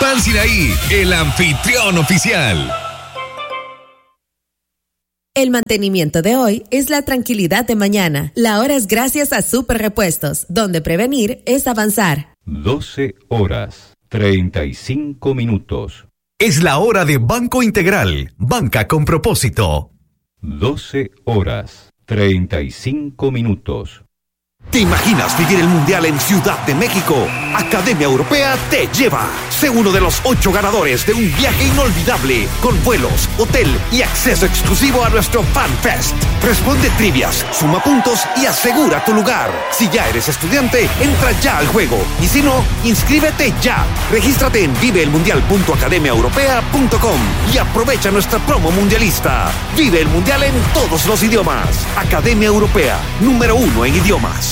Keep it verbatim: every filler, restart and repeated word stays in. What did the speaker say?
Nissan Sinaí, el anfitrión oficial. El mantenimiento de hoy es la tranquilidad de mañana. La hora es gracias a Super Repuestos, donde prevenir es avanzar. doce horas, treinta y cinco minutos. Es la hora de Banco Integral, banca con propósito. doce horas, treinta y cinco minutos. ¿Te imaginas vivir el Mundial en Ciudad de México? Academia Europea te lleva. Sé uno de los ocho ganadores de un viaje inolvidable con vuelos, hotel y acceso exclusivo a nuestro Fan Fest. Responde trivias, suma puntos y asegura tu lugar. Si ya eres estudiante, entra ya al juego. Y si no, inscríbete ya. Regístrate en vive el mundial punto academia europea punto com y aprovecha nuestra promo mundialista. Vive el Mundial en todos los idiomas. Academia Europea, número uno en idiomas.